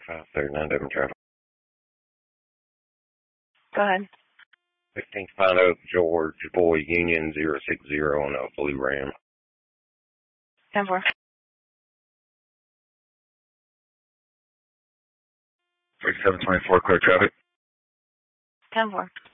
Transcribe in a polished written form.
539 Devon traffic. Go ahead. 15th Pine Oak, George Boy Union 060 on a Blue Ram. 10-4. 3724, clear traffic. 10-4.